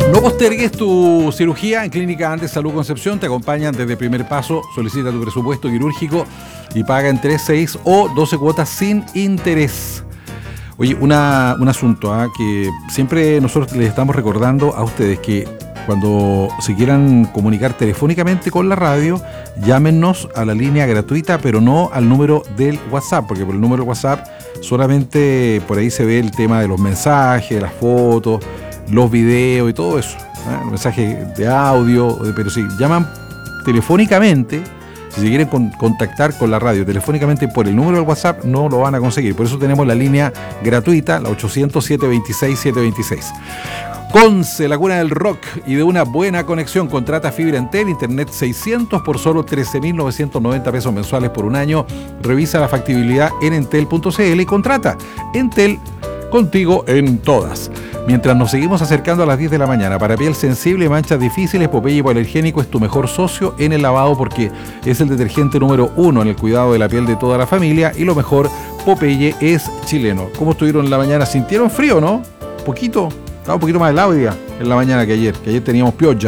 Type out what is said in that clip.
No postergues tu cirugía. En Clínica Andes Salud Concepción te acompañan desde el primer paso. Solicita tu presupuesto quirúrgico y paga en 3, 6 o 12 cuotas sin interés. Oye, un asunto que siempre nosotros les estamos recordando a ustedes que cuando se quieran comunicar telefónicamente con la radio, llámenos a la línea gratuita, pero no al número del WhatsApp, porque por el número del WhatsApp solamente por ahí se ve el tema de los mensajes, las fotos, los videos y todo eso, los mensajes de audio, pero si llaman telefónicamente, si se quieren contactar con la radio telefónicamente por el número del WhatsApp, no lo van a conseguir. Por eso tenemos la línea gratuita, la 800-726-726. Conce, la cuna del rock y de una buena conexión. Contrata fibra Entel, internet 600 por solo 13.990 pesos mensuales por un año. Revisa la factibilidad en entel.cl y contrata. Entel, contigo en todas. Mientras nos seguimos acercando a las 10 de la mañana, para piel sensible y manchas difíciles, Popeye Hipoalergénico es tu mejor socio en el lavado porque es el detergente número 1 en el cuidado de la piel de toda la familia y lo mejor, Popeye es chileno. ¿Cómo estuvieron en la mañana? ¿Sintieron frío, no? ¿Poquito? Estaba un poquito más helado hoy día en la mañana que ayer teníamos piolla.